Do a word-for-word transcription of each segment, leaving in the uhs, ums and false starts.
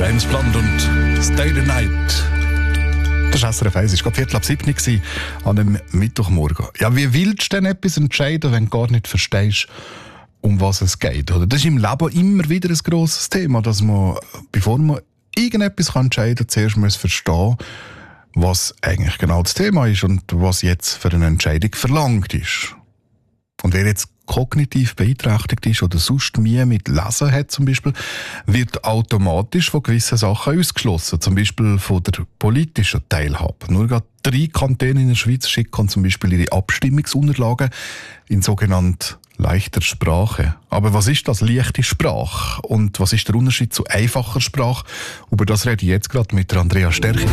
James Blunt und Stay the Night. Das war S R F eins, es war gerade Viertel ab sieben an einem Mittwochmorgen. Ja, wie willst du denn etwas entscheiden, wenn du gar nicht verstehst, um was es geht? Oder? Das ist im Leben immer wieder ein grosses Thema, dass man, bevor man irgendetwas entscheiden kann, zuerst muss verstehen, was eigentlich genau das Thema ist und was jetzt für eine Entscheidung verlangt ist. Und wer jetzt kognitiv beeinträchtigt ist oder sonst Mühe mit Lesen hat zum Beispiel, wird automatisch von gewissen Sachen ausgeschlossen, zum Beispiel von der politischen Teilhabe. Nur gerade drei Kantone in der Schweiz schicken zum Beispiel ihre Abstimmungsunterlagen in sogenannte leichter Sprache. Aber was ist das, leichte Sprache? Und was ist der Unterschied zu einfacher Sprache? Über das rede ich jetzt gerade mit Andrea Sterchi.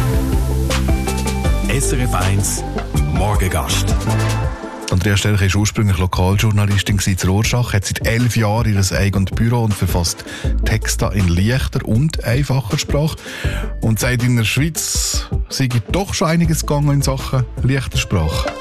S R F eins Morgengast. Andrea Sterchi ist ursprünglich Lokaljournalistin in Rorschach, hat seit elf Jahren ihr eigenes Büro und verfasst Texte in leichter und einfacher Sprache. Und seit in der Schweiz sei doch schon einiges gegangen in Sachen leichter Sprache.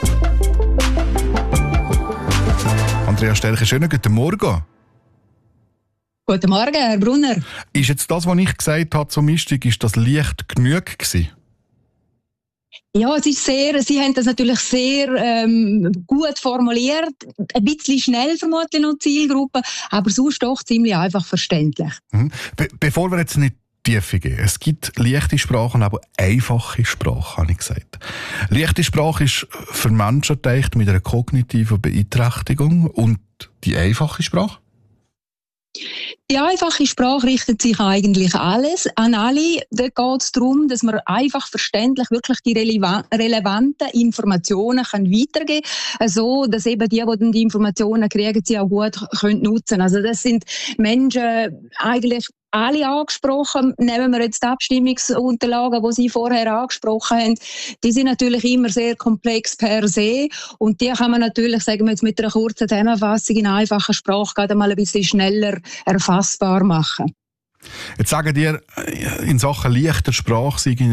Andrea Sterchi, schönen guten Morgen. Guten Morgen, Herr Brunner. Ist jetzt das, was ich gesagt habe zum Einstieg, ist das leicht genug gewesen? Ja, es ist sehr, Sie haben das natürlich sehr ähm, gut formuliert, ein bisschen schnell vermutlich noch die Zielgruppe, aber sonst doch ziemlich einfach verständlich. Mhm. Be- bevor wir jetzt nicht tiefer gehen, es gibt leichte Sprachen, aber einfache Sprache, habe ich gesagt. Leichte Sprache ist für Menschen gedacht mit einer kognitiven Beeinträchtigung und die einfache Sprache? Die einfache Sprache richtet sich eigentlich alles an alle. Da geht es darum, dass man einfach verständlich wirklich die releva- relevanten Informationen kann weitergeben kann, so dass eben die, die die Informationen kriegen, sie auch gut können nutzen. Also das sind Menschen eigentlich alle angesprochen. Nehmen wir jetzt die Abstimmungsunterlagen, die Sie vorher angesprochen haben. Die sind natürlich immer sehr komplex per se und die kann man natürlich, sagen wir jetzt mit einer kurzen Zusammenfassung in einfacher Sprache gerade mal ein bisschen schneller erfassbar machen. Jetzt sagen dir, in Sachen leichter Sprache sei